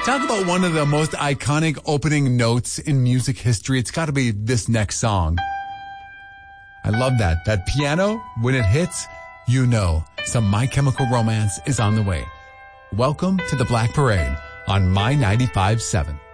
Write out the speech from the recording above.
Talk about one of the most iconic opening notes in music history. It's got to be this next song. I love that. That piano, when it hits, you know some My Chemical Romance is on the way. Welcome to the Black Parade on My 95.7.